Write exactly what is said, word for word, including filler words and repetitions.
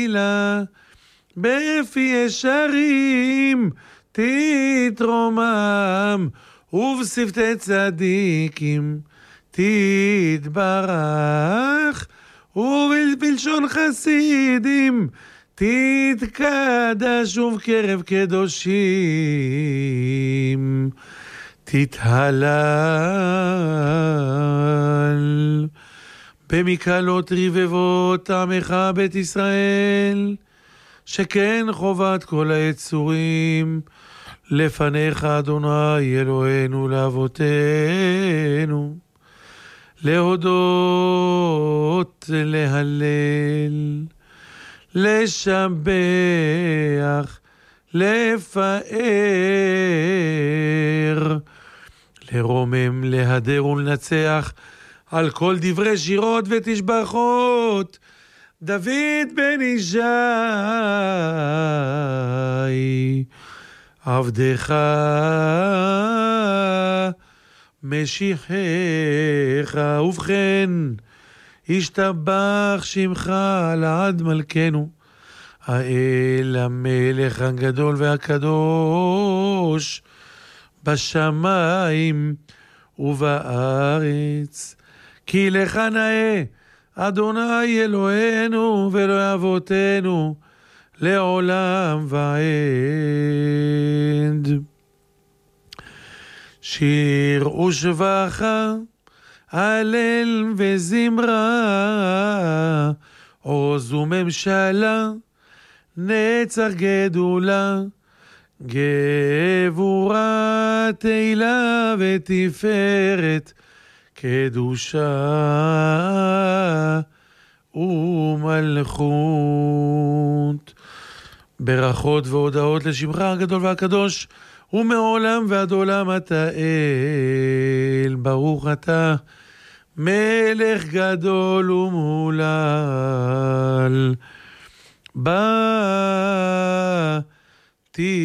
לילה בפי ישרים תתרומם, ובשפתי צדיקים תתברך, ובלשון חסידים תתקדש, ובקרב קדושים תתהלל. במקהלות רבבות עמך בית ישראל, שכן חובת כל היצורים לפניך אדוני אלוהינו לאבותינו, להודות, להלל, לשבח, לפאר, לרומם, להדר ולנצח על כל דברי שירות ותשבחות דוד בן ישי עבדך משיחך. ובכן, ישתבח שמך לעד מלכנו, האל המלך הגדול והקדוש בשמיים ובארץ. כי לך נאה אדוני אלוהינו ואלוהי אבותינו לעולם ועד. שיר ושבחה, הלל וזמרה, עוז וממשלה, נצח גדולה, גבורה תהילה ותפארת, קדושה ומלכות. ברכות והודעות לשמך הגדול והקדוש, ומעולם ועד עולם אתה אל. ברוך אתה מלך גדול ומהולל. באתי